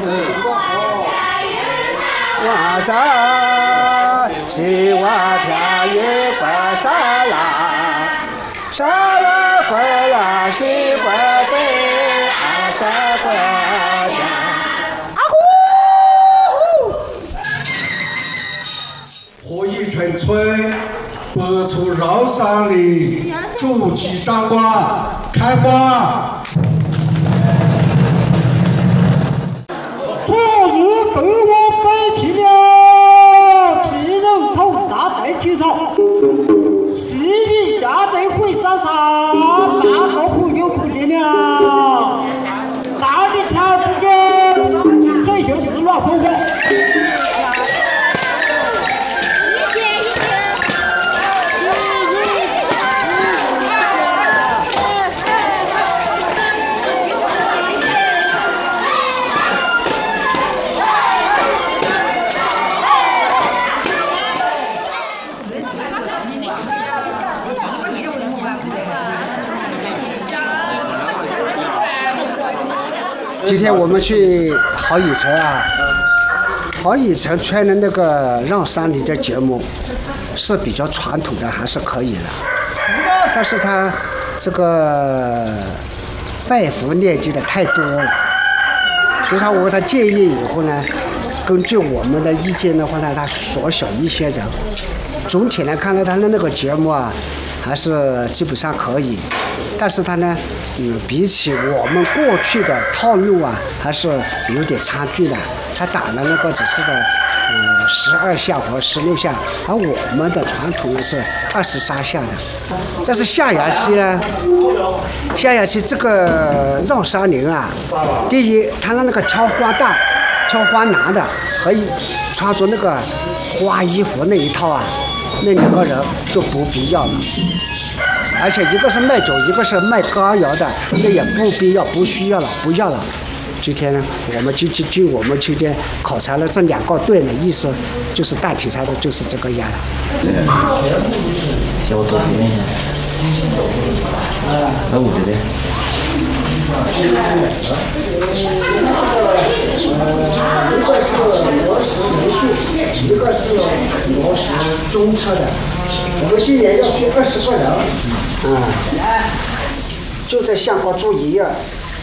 晚上西瓜飘雨过沙拉，沙拉过了西瓜北，二三过家。啊呼！火已成炊，百出绕山林，竹鸡炸瓜，开花。 昨日被我背弃了，弃人头杀背起草。细雨下得回沙沙，大个朋友不见了。那里瞧自己水袖子乱风风。 今天我们去好乙城啊，好乙城穿的那个绕山里的节目是比较传统的，还是可以的。但是他这个拜佛念经的太多了，所以说我给他建议以后呢，根据我们的意见的话呢，他缩小一些人。总体来看呢，他的那个节目啊，还是基本上可以。但是他呢，比起我们过去的套路啊，还是有点差距的。他打的那个只是的，12下和16下，而我们的传统呢是23下的。但是下牙期呢，下牙期这个绕山林啊，第一，他的那个挑花旦、挑花男的和穿着那个花衣服那一套啊，那2个人就不必要了。而且一个是卖酒，一个是卖歌谣的，那也不必要，不需要了，不要了。今天呢，我们今天考察了这2个队的意思，就是大体上的就是这个样了。 小左边，那我这边。 一个是罗石民宿，一个是罗石中车的。我们今年要去20个人，就在相关住1夜。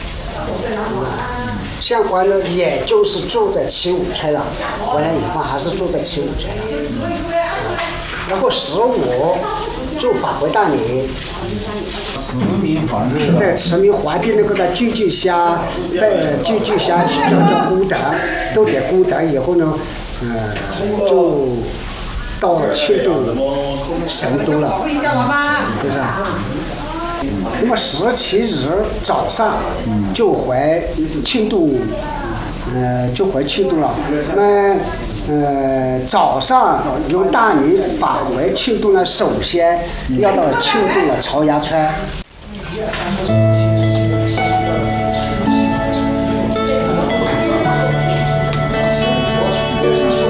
相关呢，也就是住在7五村了，回来以后还是住在7五村了。然后15就返回大理。在慈明皇帝那个的进去乡去叫功德，都点功德以后呢，就到庆都神都了，是不是？那么17日早上就回庆都，了。那么早上由大理返回庆都呢，首先要到庆都的朝阳村。